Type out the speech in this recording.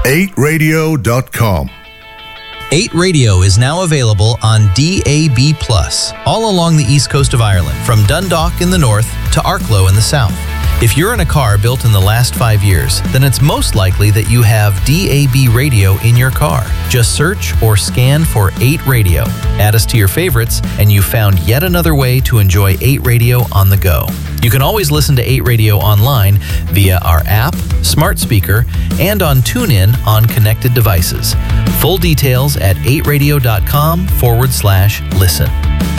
8radio.com. 8 Radio is now available on DAB+, all along the east coast of Ireland, from Dundalk in the north to Arklow in the south. If you're in a car built in the last 5 years, then it's most likely that you have DAB radio in your car. Just search or scan for 8 Radio. Add us to your favorites, and you found yet another way to enjoy 8 Radio on the go. You can always listen to 8 Radio online via our app, smart speaker, and on TuneIn on connected devices. Full details at 8radio.com/listen.